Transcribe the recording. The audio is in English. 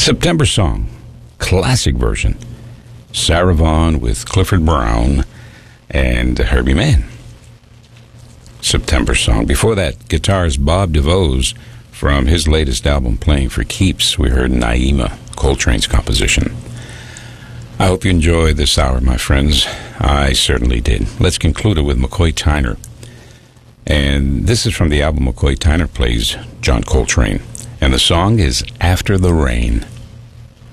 September Song, classic version. Sarah Vaughan with Clifford Brown and Herbie Mann. September Song. Before that, guitarist Bob DeVos from his latest album, Playing for Keeps. We heard Naima, Coltrane's composition. I hope you enjoy this hour, my friends. I certainly did. Let's conclude it with McCoy Tyner. And this is from the album McCoy Tyner Plays John Coltrane. And the song is After the Rain.